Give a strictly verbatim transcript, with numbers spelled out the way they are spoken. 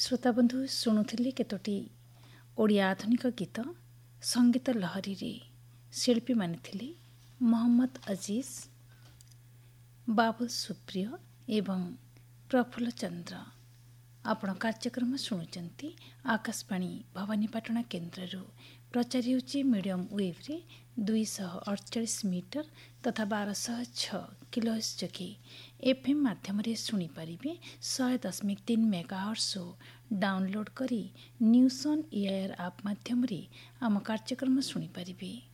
ଶ୍ରୋତାବନ୍ଧୁ ଶୁଣୁଥିଲି କେତୋଟି ଓଡ଼ିଆ ଆଧୁନିକ ଗୀତ। ସଙ୍ଗୀତ ଲହରୀରେ ଶିଳ୍ପୀମାନେ ଥିଲେ ମହମ୍ମଦ ଅଜିଜ୍, ବାବୁଲ ସୁପ୍ରିୟ ଏବଂ ପ୍ରଫୁଲ୍ଲ ଚନ୍ଦ୍ର। ଆପଣ କାର୍ଯ୍ୟକ୍ରମ ଶୁଣୁଛନ୍ତି ଆକାଶବାଣୀ ଭବାନୀପାଟଣା କେନ୍ଦ୍ରରୁ। ପ୍ରଚାର ହେଉଛି ମିଡ଼ିୟମ୍ ୱେଭ୍ରେ ଦୁଇଶହ ଅଠଚାଳିଶ ମିଟର ତଥା ବାରଶହ ଛଅ କିଲୋହର୍ଟ୍ଜ ଯୋଗେ। ଏଫ୍ ଏମ୍ ମାଧ୍ୟମରେ ଶୁଣିପାରିବେ ଶହେ ଦଶମିକ ତିନି ମେଗାହର୍ଟ୍ଜ ଓ ଡାଉନଲୋଡ୍ କରି ନ୍ୟୁଜ୍ ଅନ୍ ଏଆଇଆର୍ ଆପ୍ ମାଧ୍ୟମରେ ଆମ କାର୍ଯ୍ୟକ୍ରମ ଶୁଣିପାରିବେ।